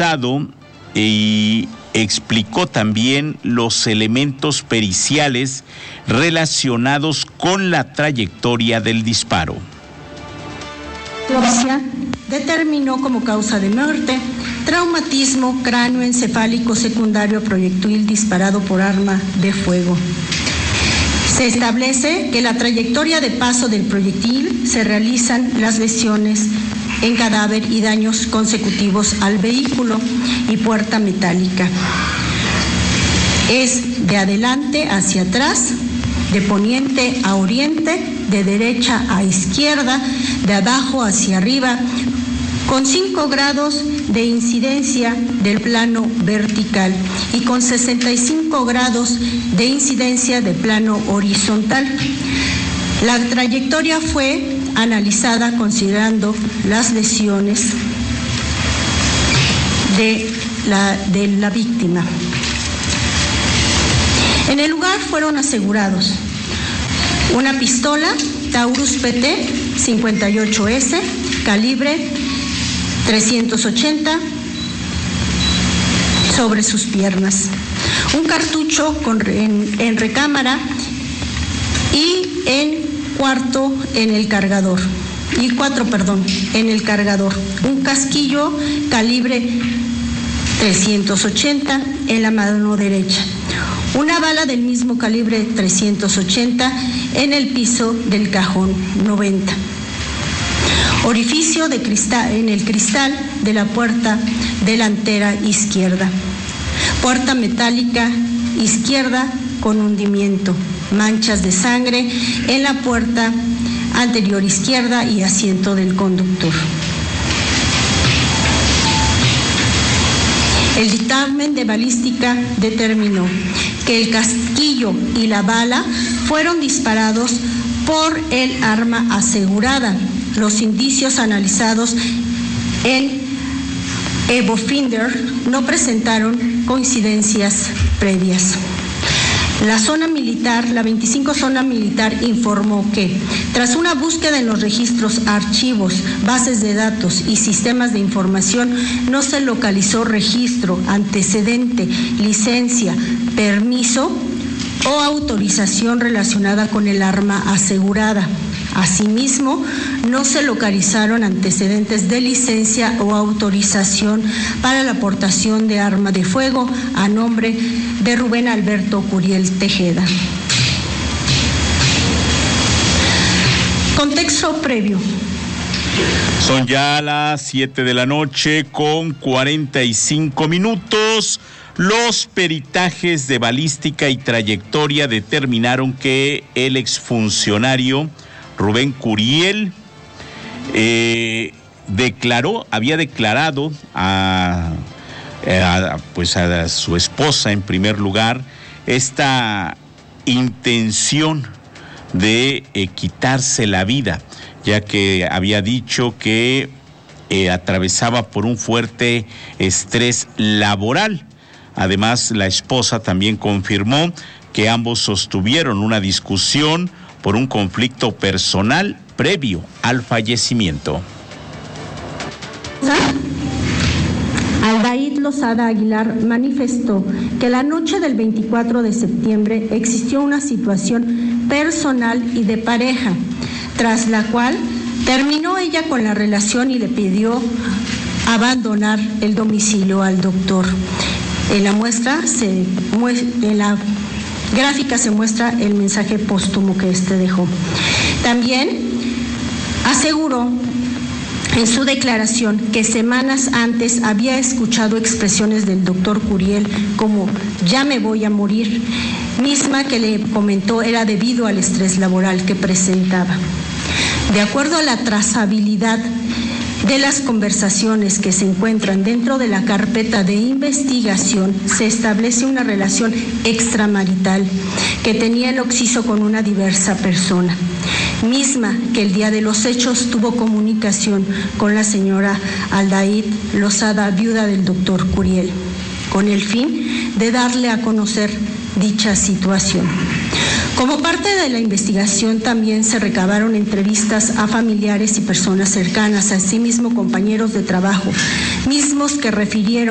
analizado y explicó también los elementos periciales relacionados con la trayectoria del disparo. La autopsia determinó como causa de muerte traumatismo cráneoencefálico secundario a proyectil disparado por arma de fuego. Se establece que la trayectoria de paso del proyectil se realizan las lesiones en cadáver y daños consecutivos al vehículo y puerta metálica. Es de adelante hacia atrás, de poniente a oriente, de derecha a izquierda, de abajo hacia arriba, con 5 grados de incidencia del plano vertical y con 65 grados de incidencia del plano horizontal. La trayectoria fue analizada considerando las lesiones de la víctima. En el lugar fueron asegurados una pistola Taurus PT 58S, calibre 380 sobre sus piernas, un cartucho en recámara y cuatro en el cargador, un casquillo calibre 380 en la mano derecha, una bala del mismo calibre 380 en el piso del cajón 90. Orificio de cristal en el cristal de la puerta delantera izquierda. Puerta metálica izquierda con hundimiento. Manchas de sangre en la puerta anterior izquierda y asiento del conductor. El dictamen de balística determinó que el casquillo y la bala fueron disparados por el arma asegurada. Los indicios analizados en Evofinder no presentaron coincidencias previas. La zona militar, la 25 zona militar informó que tras una búsqueda en los registros, archivos, bases de datos y sistemas de información, no se localizó registro, antecedente, licencia, permiso o autorización relacionada con el arma asegurada. Asimismo, no se localizaron antecedentes de licencia o autorización para la aportación de arma de fuego a nombre de Rubén Alberto Curiel Tejeda. Contexto previo. Son ya las 7 de la noche con 45 minutos. Los peritajes de balística y trayectoria determinaron que el exfuncionario Rubén Curiel había declarado a su esposa en primer lugar esta intención de quitarse la vida, ya que había dicho que atravesaba por un fuerte estrés laboral. Además, la esposa también confirmó que ambos sostuvieron una discusión por un conflicto personal previo al fallecimiento. Aldair Lozada Aguilar manifestó que la noche del 24 de septiembre existió una situación personal y de pareja, tras la cual terminó ella con la relación y le pidió abandonar el domicilio al doctor. En la gráfica se muestra el mensaje póstumo que dejó. También aseguró en su declaración que semanas antes había escuchado expresiones del doctor Curiel como "ya me voy a morir", misma que le comentó era debido al estrés laboral que presentaba. De acuerdo a la trazabilidad de las conversaciones que se encuentran dentro de la carpeta de investigación, se establece una relación extramarital que tenía el occiso con una diversa persona, misma que el día de los hechos tuvo comunicación con la señora Aldair Lozada, viuda del doctor Curiel, con el fin de darle a conocer dicha situación. Como parte de la investigación también se recabaron entrevistas a familiares y personas cercanas, asimismo compañeros de trabajo, mismos que refirieron